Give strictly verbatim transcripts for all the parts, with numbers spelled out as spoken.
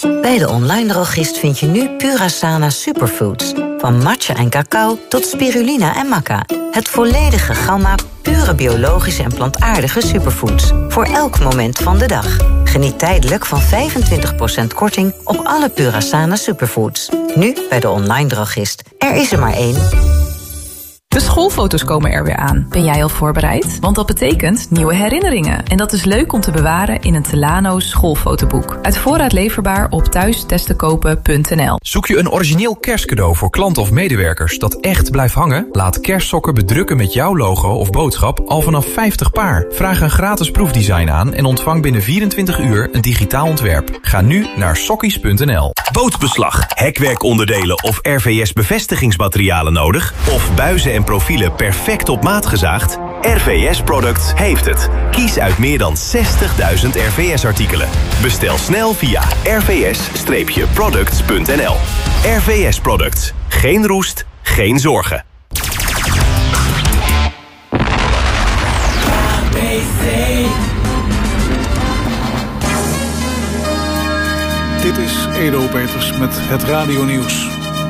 Bij de online drogist vind je nu Purasana Superfoods. Van matcha en cacao tot spirulina en maca. Het volledige gamma pure biologische en plantaardige superfoods. Voor elk moment van de dag. Geniet tijdelijk van vijfentwintig procent korting op alle Purasana Superfoods. Nu bij de online drogist. Er is er maar één. De schoolfoto's komen er weer aan. Ben jij al voorbereid? Want dat betekent nieuwe herinneringen. En dat is leuk om te bewaren in een Telano schoolfotoboek. Uit voorraad leverbaar op thuistesttekopen punt n l. Zoek je een origineel kerstcadeau voor klanten of medewerkers dat echt blijft hangen? Laat kerstsokken bedrukken met jouw logo of boodschap al vanaf vijftig paar. Vraag een gratis proefdesign aan en ontvang binnen vierentwintig uur een digitaal ontwerp. Ga nu naar sokkies punt n l. Bootbeslag, hekwerkonderdelen of R V S bevestigingsmaterialen nodig? Of buizen en profielen perfect op maat gezaagd? R V S Products heeft het. Kies uit meer dan zestigduizend R V S-artikelen. Bestel snel via r v s products punt n l. R V S Products. Geen roest, geen zorgen. Dit is Edo Peters met het radionieuws.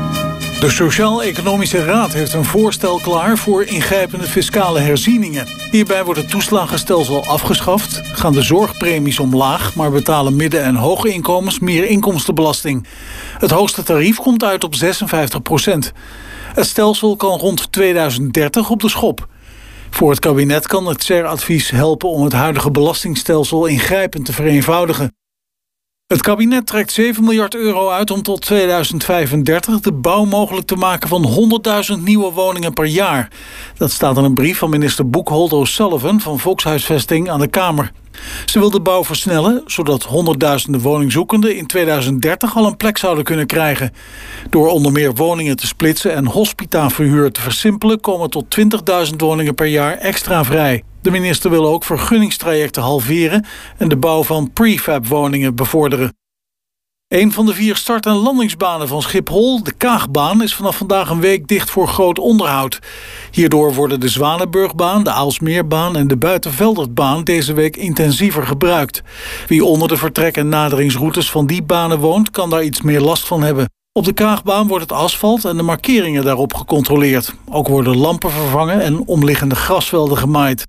De Sociaal-Economische Raad heeft een voorstel klaar voor ingrijpende fiscale herzieningen. Hierbij wordt het toeslagenstelsel afgeschaft, gaan de zorgpremies omlaag, maar betalen midden- en hoge inkomens meer inkomstenbelasting. Het hoogste tarief komt uit op zesenvijftig procent. Het stelsel kan rond tweeduizend dertig op de schop. Voor het kabinet kan het C E R-advies helpen om het huidige belastingstelsel ingrijpend te vereenvoudigen. Het kabinet trekt zeven miljard euro uit om tot tweeduizend vijfendertig de bouw mogelijk te maken van honderdduizend nieuwe woningen per jaar. Dat staat in een brief van minister Buchholz O'Sullivan van Volkshuisvesting aan de Kamer. Ze wil de bouw versnellen, zodat honderdduizenden woningzoekenden in tweeduizend dertig al een plek zouden kunnen krijgen. Door onder meer woningen te splitsen en hospitaverhuur te versimpelen komen tot twintigduizend woningen per jaar extra vrij. De minister wil ook vergunningstrajecten halveren en de bouw van prefab-woningen bevorderen. Een van de vier start- en landingsbanen van Schiphol, de Kaagbaan, is vanaf vandaag een week dicht voor groot onderhoud. Hierdoor worden de Zwanenburgbaan, de Aalsmeerbaan en de Buitenveldertbaan deze week intensiever gebruikt. Wie onder de vertrek- en naderingsroutes van die banen woont, kan daar iets meer last van hebben. Op de Kaagbaan wordt het asfalt en de markeringen daarop gecontroleerd. Ook worden lampen vervangen en omliggende grasvelden gemaaid.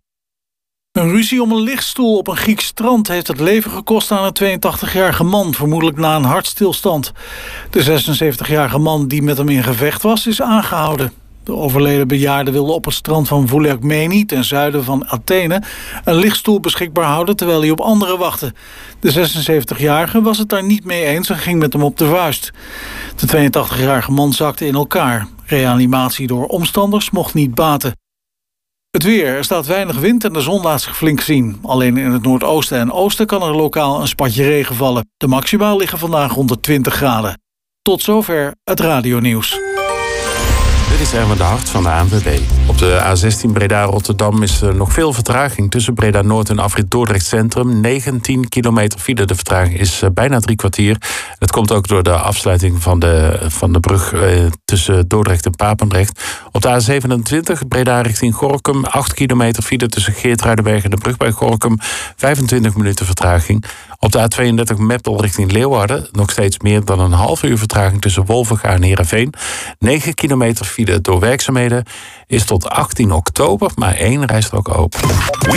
Een ruzie om een lichtstoel op een Grieks strand heeft het leven gekost aan een tweeëntachtigjarige man, vermoedelijk na een hartstilstand. De zesenzeventigjarige man die met hem in gevecht was, is aangehouden. De overleden bejaarde wilde op het strand van Vouliagmeni, ten zuiden van Athene, een lichtstoel beschikbaar houden terwijl hij op anderen wachtte. De zesenzeventigjarige was het daar niet mee eens en ging met hem op de vuist. De tweeëntachtigjarige man zakte in elkaar. Reanimatie door omstanders mocht niet baten. Het weer. Er staat weinig wind en de zon laat zich flink zien. Alleen in het noordoosten en oosten kan er lokaal een spatje regen vallen. De maximaal liggen vandaag rond de twintig graden. Tot zover het radionieuws. Dit is Erwin de Hart van de A N W B. Op de A zestien Breda-Rotterdam is er nog veel vertraging tussen Breda-Noord en afrit Dordrecht Centrum. negentien kilometer file. De vertraging is bijna drie kwartier. Dat komt ook door de afsluiting van de, van de brug eh, tussen Dordrecht en Papendrecht. Op de A zevenentwintig Breda richting Gorinchem. acht kilometer file tussen Geertruidenberg en de brug bij Gorinchem. vijfentwintig minuten vertraging. Op de A tweeëndertig Meppel richting Leeuwarden. Nog steeds meer dan een half uur vertraging tussen Wolvenga en Heerenveen. negen kilometer file door werkzaamheden is tot achttien oktober maar één rijstrook open.